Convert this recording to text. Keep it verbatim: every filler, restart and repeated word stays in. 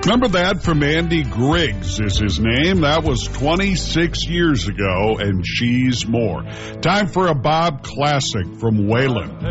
Remember that from Andy Griggs is his name. That was twenty-six years ago, and she's more. Time for a Bob classic from Waylon.